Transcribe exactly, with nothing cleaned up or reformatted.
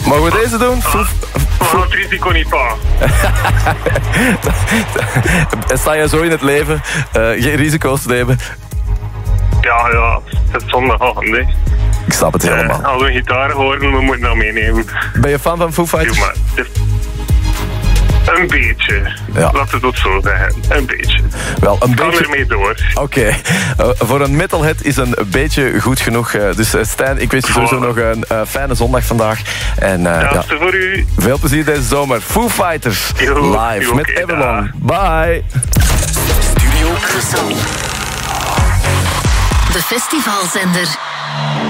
Mogen we deze doen? We gaan het risico niet pakken. Sta je zo in het leven? Uh, geen risico's nemen? Ja, ja. Het is zondagavond, hè. Ik snap het helemaal. Uh, als we gitaar horen, we moeten dat meenemen. Ben je fan van Foo Fighters? Ja, een beetje. Ja. Laat het ook zo zeggen. Een beetje. Wel, een Kan beetje... ermee door. Oké. Okay. Uh, voor een metalhead is een beetje goed genoeg. Uh, dus uh, Stijn, ik wens je sowieso oh. nog een uh, fijne zondag vandaag. En uh, ja, ja, voor u. Veel plezier deze zomer. Foo Fighters yo, live yo, met okay, Avalon. Bye. Studio Brussel. De festivalzender.